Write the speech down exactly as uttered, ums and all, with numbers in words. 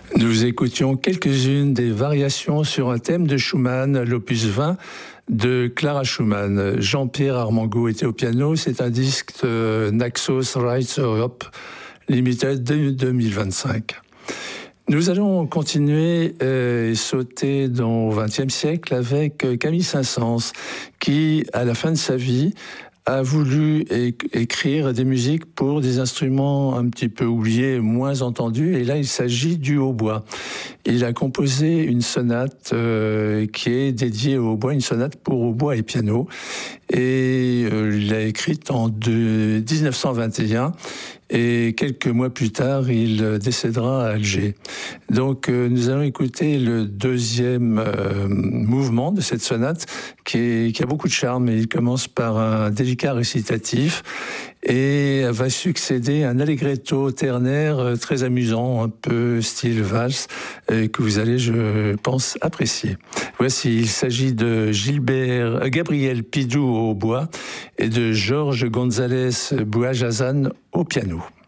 Nous écoutions quelques-unes des variations sur un thème de Schumann, l'opus vingt de Clara Schumann. Jean-Pierre Armengaud était au piano. C'est un disque de Naxos Rights Europe Limited de deux mille vingt-cinq. Nous allons continuer et sauter dans le vingtième siècle avec Camille Saint-Saëns, qui, à la fin de sa vie, a voulu é- écrire des musiques pour des instruments un petit peu oubliés, moins entendus, et là il s'agit du hautbois. Il a composé une sonate euh, qui est dédiée au hautbois, une sonate pour hautbois et piano, et euh, il l'a écrite en de, dix-neuf cent vingt et un, et quelques mois plus tard, il décédera à Alger. Donc, euh, nous allons écouter le deuxième euh, mouvement de cette sonate qui, est, qui a beaucoup de charme. Il commence par un délicat récitatif et va succéder un allegretto ternaire euh, très amusant, un peu style valse, euh, que vous allez, je pense, apprécier. Voici, il s'agit de Gilbert, euh, Gabriel Pidou au hautbois et de Georges González Bouajazan au piano.